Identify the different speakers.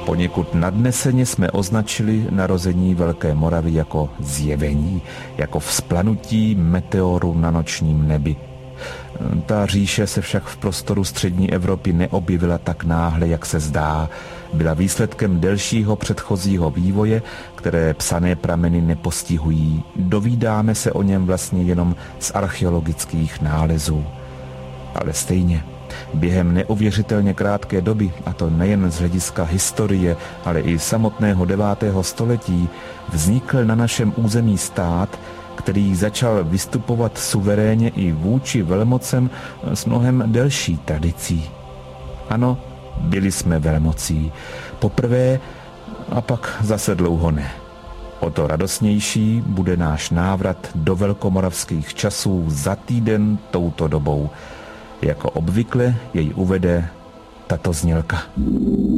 Speaker 1: Poněkud nadneseně jsme označili narození Velké Moravy jako zjevení, jako vzplanutí meteoru na nočním nebi. Ta říše se však v prostoru střední Evropy neobjevila tak náhle, jak se zdá. Byla výsledkem delšího předchozího vývoje, které psané prameny nepostihují. Dovídáme se o něm vlastně jenom z archeologických nálezů. Ale stejně, během neuvěřitelně krátké doby, a to nejen z hlediska historie, ale i samotného 9. století, vznikl na našem území stát, který začal vystupovat suverénně i vůči velmocem s mnohem delší tradicí. Ano, byli jsme velmocí. Poprvé a pak zase dlouho ne. O to radostnější bude náš návrat do velkomoravských časů za týden touto dobou. Jako obvykle jej uvede tato znělka.